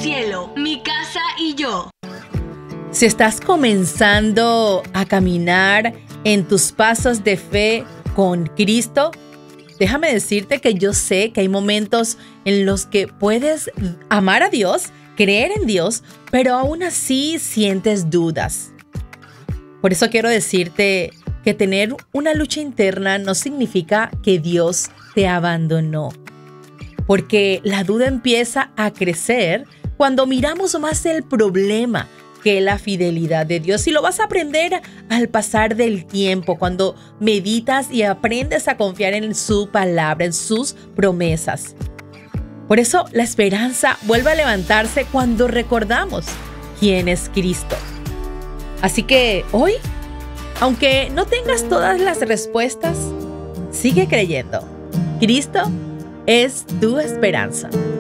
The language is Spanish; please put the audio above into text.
cielo, mi casa y yo. Si estás comenzando a caminar en tus pasos de fe con Cristo, déjame decirte que yo sé que hay momentos en los que puedes amar a Dios, creer en Dios, pero aún así sientes dudas. Por eso quiero decirte que tener una lucha interna no significa que Dios te abandonó, porque la duda empieza a crecer cuando miramos más el problema que la fidelidad de Dios. Y lo vas a aprender al pasar del tiempo, cuando meditas y aprendes a confiar en su palabra, en sus promesas. Por eso la esperanza vuelve a levantarse cuando recordamos quién es Cristo. Así que hoy, aunque no tengas todas las respuestas, sigue creyendo. Cristo es tu esperanza.